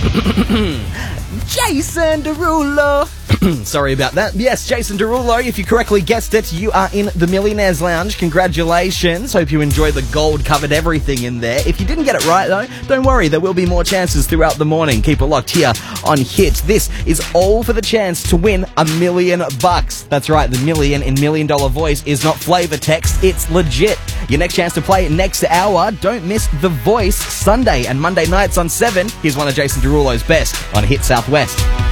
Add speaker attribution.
Speaker 1: Jason Derulo. Sorry about that. Yes, Jason Derulo. If you correctly guessed it, you are in the Millionaires Lounge. Congratulations. Hope you enjoyed the gold-covered everything in there. If you didn't get it right, though, don't worry. There will be more chances throughout the morning. Keep it locked here on Hit. This is all for the chance to win $1 million. That's right. The million in $1 Million Voice is not flavor text. It's legit. Your next chance to play next hour. Don't miss The Voice Sunday and Monday nights on 7. Here's one of Jason Derulo's best on Hit Southwest.